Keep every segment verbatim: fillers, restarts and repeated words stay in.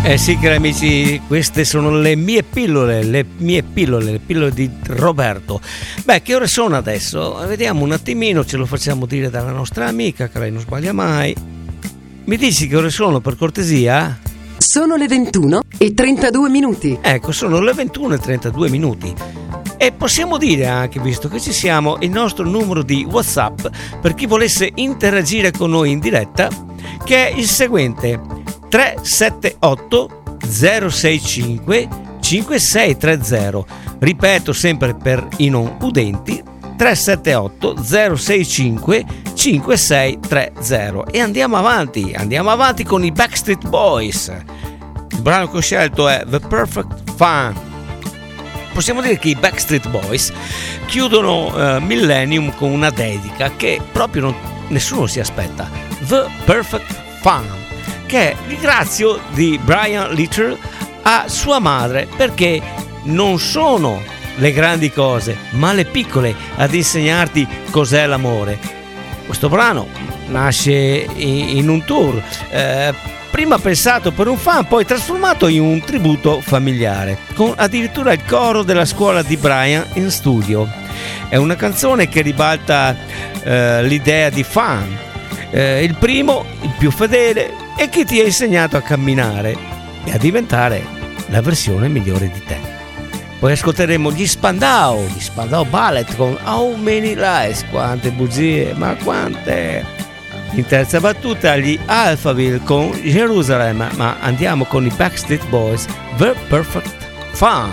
Eh sì, cari amici, queste sono le mie pillole, le mie pillole, le pillole di Roberto. Beh, che ore sono adesso? Vediamo un attimino, ce lo facciamo dire dalla nostra amica, che lei non sbaglia mai. Mi dici che ore sono, per cortesia? Sono le ventuno e trentadue minuti. Ecco, sono le ventuno e trentadue minuti. E possiamo dire anche, visto che ci siamo, il nostro numero di WhatsApp per chi volesse interagire con noi in diretta, che è il seguente: tre sette otto zero sei cinque cinque sei tre zero. Ripeto sempre per i non udenti: tre sette otto zero sei cinque cinque sei tre zero. E andiamo avanti, andiamo avanti con i Backstreet Boys. Il brano che ho scelto è The Perfect Fun. Possiamo dire che i Backstreet Boys chiudono uh, Millennium con una dedica che proprio non, nessuno si aspetta: The Perfect Fun, che è ringrazio di Brian Littrell a sua madre, perché non sono le grandi cose ma le piccole ad insegnarti cos'è l'amore. Questo brano nasce in, in un tour eh, prima pensato per un fan, poi trasformato in un tributo familiare, con addirittura il coro della scuola di Brian in studio. È una canzone che ribalta eh, l'idea di fan, eh, il primo, il più fedele e chi ti ha insegnato a camminare e a diventare la versione migliore di te. Poi ascolteremo gli Spandau, gli Spandau Ballet con How Many Lies, quante bugie, ma quante. In terza battuta gli Alphaville con Jerusalem, ma andiamo con i Backstreet Boys, The Perfect Fun.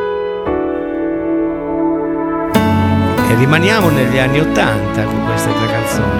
E rimaniamo negli anni ottanta con queste tre